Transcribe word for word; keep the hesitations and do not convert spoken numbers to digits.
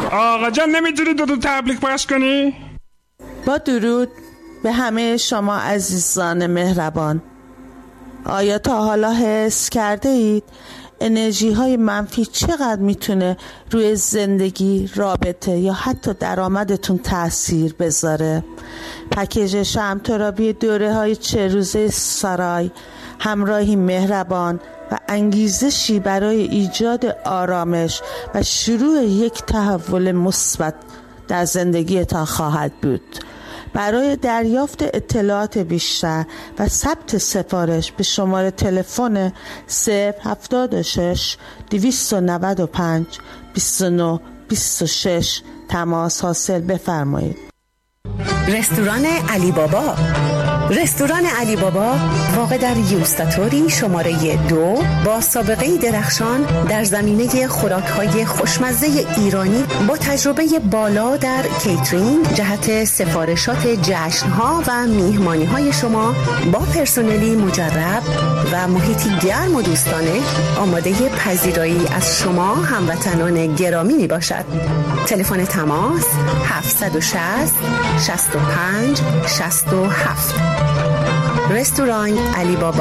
آقا جان نمیتونی دو دو تبلیغ پخش کنی؟ با درود به همه شما عزیزان مهربان. آیا تا حالا حس کرده اید انرژی های منفی چقدر میتونه روی زندگی، رابطه یا حتی درآمدتون تأثیر بذاره؟ پکیج شرم تراپی دوره های چه روزه سارای همراهی مهربان و انگیزشی برای ایجاد آرامش و شروع یک تحول مثبت در زندگیتان خواهد بود. برای دریافت اطلاعات بیشتر و ثبت سفارش به شماره تلفن صفر هفتاد و شش دویست و نود و پنج بیست و نه بیست و شش تماس حاصل بفرمایید. رستوران علی بابا. رستوران علی بابا واقع در یوستاتوری شماره دو با سابقه درخشان در زمینه خوراک‌های خوشمزه ایرانی با تجربه بالا در کیترینگ جهت سفارشات جشن‌ها و میهمانی‌های شما با پرسنلی مجرب و محیطی گرم و دوستانه آماده پذیرایی از شما هموطنان گرامی می باشد. تلفن تماس هفت شش صفر شصت و پنج شصت و هفت. رستوران علی بابا.